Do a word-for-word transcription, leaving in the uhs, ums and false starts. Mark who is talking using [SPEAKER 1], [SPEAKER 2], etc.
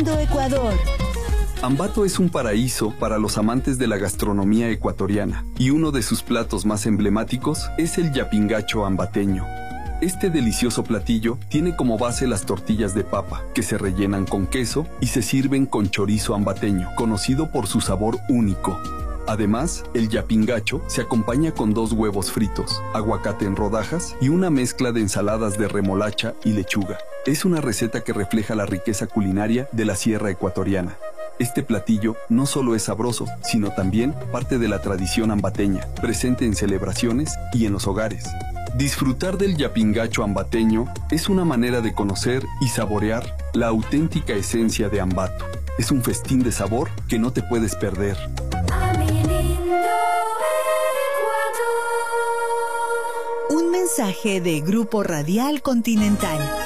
[SPEAKER 1] Lindo Ecuador.
[SPEAKER 2] Ambato es un paraíso para los amantes de la gastronomía ecuatoriana y uno de sus platos más emblemáticos es el yapingacho ambateño. Este delicioso platillo tiene como base las tortillas de papa, que se rellenan con queso y se sirven con chorizo ambateño, conocido por su sabor único. Además, el yapingacho se acompaña con dos huevos fritos, aguacate en rodajas y una mezcla de ensaladas de remolacha y lechuga. Es una receta que refleja la riqueza culinaria de la sierra ecuatoriana. Este platillo no solo es sabroso, sino también parte de la tradición ambateña, presente en celebraciones y en los hogares. Disfrutar del yapingacho ambateño es una manera de conocer y saborear la auténtica esencia de Ambato. Es un festín de sabor que no te puedes perder.
[SPEAKER 1] Un mensaje de Grupo Radial Continental.